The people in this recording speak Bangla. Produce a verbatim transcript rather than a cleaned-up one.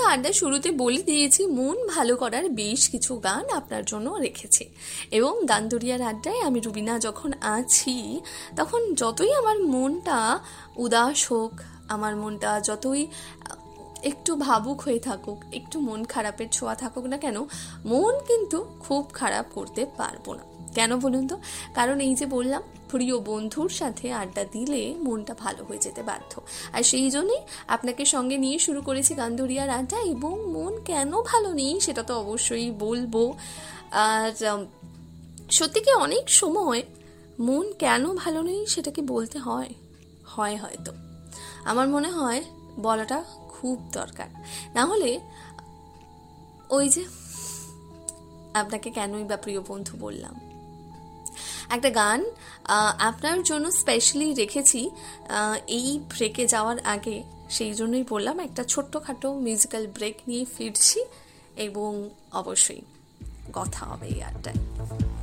আড্ডা শুরুতে বলে দিয়েছি মন ভালো করার বেশ কিছু গান আপনার জন্য রেখেছি, এবং গান দরিয়ার আড্ডায় আমি রুবিনা যখন আছি তখন যতই আমার মনটা উদাস হোক, আমার মনটা যতই একটু ভাবুক হয়ে থাকুক, একটু মন খারাপের ছোঁয়া থাকুক না কেন, মন কিন্তু খুব খারাপ করতে পারবো না। কেন বলুন তো? কারণ এই যে বললাম, প্রিয় বন্ধুর সাথে আড্ডা দিলে মনটা ভালো হয়ে যেতে বাধ্য। আর সেই জন্যই আপনাকে সঙ্গে নিয়ে শুরু করেছি গান দরিয়ার আড্ডা। এবং মন কেন ভালো নেই সেটা তো অবশ্যই বলবো। আর সত্যি কি অনেক সময় মন কেন ভালো নেই সেটা কি বলতে হয়? হয় হয়তো, আমার মনে হয় বলাটা খুব দরকার। না হলে ওই যে আপনাকে কেনই বা প্রিয় বন্ধু বললাম। একটা গান আপনার জন্য স্পেশালি রেখেছি এই ব্রেকে যাওয়ার আগে, সেই জন্যই বললাম একটা ছোট্টখাটো মিউজিক্যাল ব্রেক নিয়ে ফিরছি এবং অবশ্যই কথা হবে এই আড্ডায়।